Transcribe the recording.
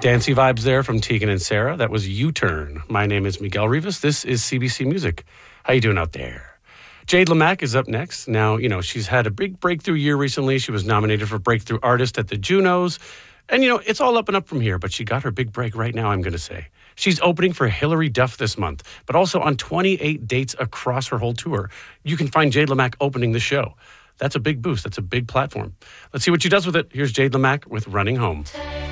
Dancey vibes there from Tegan and Sarah. That was U-Turn. My name is Miguel Rivas. This is CBC Music. How you doing out there? Jade Lamack is up next. Now, she's had a big breakthrough year recently. She was nominated for Breakthrough Artist at the Junos. And, it's all up and up from here, but she got her big break right now, I'm going to say. She's opening for Hilary Duff this month, but also on 28 dates across her whole tour. You can find Jade Lamack opening the show. That's a big boost. That's a big platform. Let's see what she does with it. Here's Jade Lamack with Running Home.